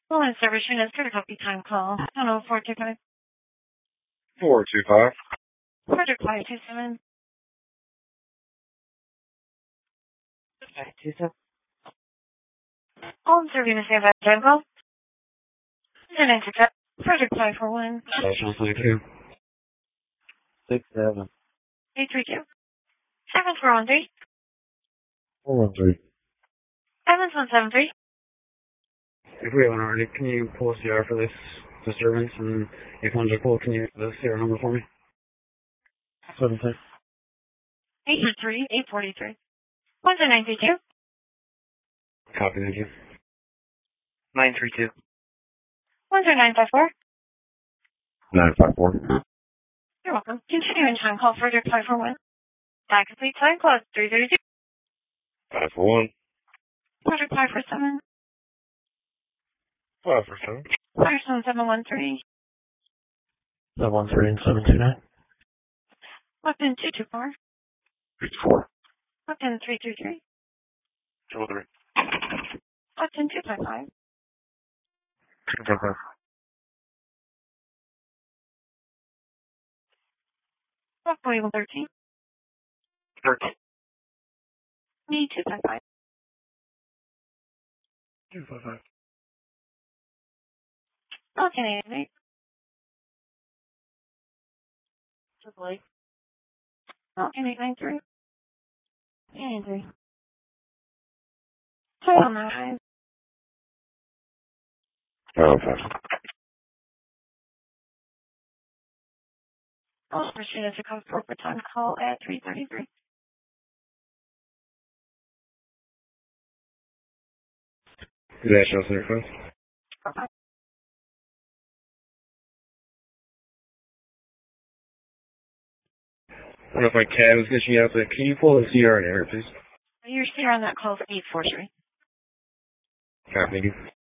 Well, in service unit, sort of copy time call. I don't know, 425. 425. 527. 527. All in service unit, say about time call. 967. 541. National 32. 67. 832. 7413. 413. 7173. If we haven't already, can you pull a CR for this disturbance? And if one's a pull, can you the CR number for me? 76. 843. 843. 932. Copy, thank you. 932. 954. 954. You're welcome. Continuing time call for 541. That complete time call 332. 541. 547. 547. 713. 713 and 729. Weapon 224. 54. Weapon 333. 203. Weapon 255. 255. Weapon 13. 13. Me 255. 255. Okay, 88. Blake. Okay, 893. 83. 209. Oh, okay. All machine is a code for time call at 333. National 35. Bye-bye. I don't know if my cab is glitching out, but can you pull the CR in here, please? You're still on that call for 843. Copy, thank you.